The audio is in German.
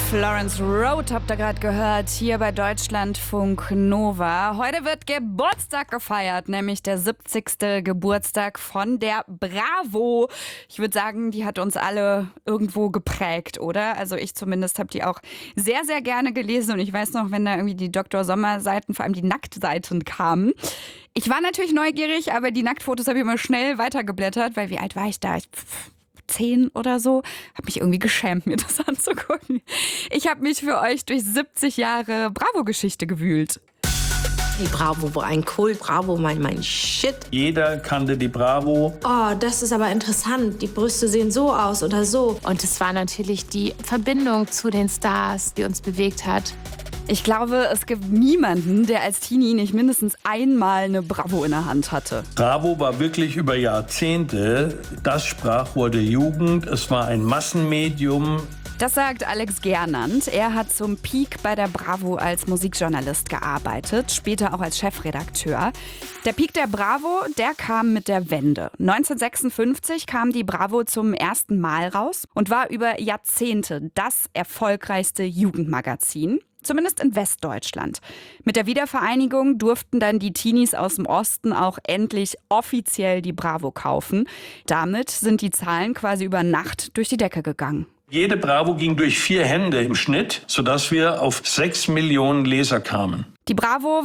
Florence Road habt ihr gerade gehört, hier bei Deutschlandfunk Nova. Heute wird Geburtstag gefeiert, nämlich der 70. Geburtstag von der Bravo. Ich würde sagen, die hat uns alle irgendwo geprägt, oder? Also ich zumindest habe die auch sehr, sehr gerne gelesen. Und ich weiß noch, wenn da irgendwie die Dr. Sommer-Seiten, vor allem die Nacktseiten kamen. Ich war natürlich neugierig, aber die Nacktfotos habe ich immer schnell weitergeblättert, weil wie alt war ich da? 10 oder so. Habe mich irgendwie geschämt, mir das anzugucken. Ich habe mich für euch durch 70 Jahre Bravo-Geschichte gewühlt. Die Bravo war ein Kult. Bravo, mein Shit. Jeder kannte die Bravo. Oh, das ist aber interessant. Die Brüste sehen so aus oder so. Und es war natürlich die Verbindung zu den Stars, die uns bewegt hat. Ich glaube, es gibt niemanden, der als Teenie nicht mindestens einmal eine Bravo in der Hand hatte. Bravo war wirklich über Jahrzehnte das Sprachrohr der Jugend. Es war ein Massenmedium. Das sagt Alex Gernand. Er hat zum Peak bei der Bravo als Musikjournalist gearbeitet, später auch als Chefredakteur. Der Peak der Bravo, der kam mit der Wende. 1956 kam die Bravo zum ersten Mal raus und war über Jahrzehnte das erfolgreichste Jugendmagazin. Zumindest in Westdeutschland. Mit der Wiedervereinigung durften dann die Teenies aus dem Osten auch endlich offiziell die Bravo kaufen. Damit sind die Zahlen quasi über Nacht durch die Decke gegangen. Jede Bravo ging durch 4 Hände im Schnitt, sodass wir auf 6 Millionen Leser kamen. Die Bravo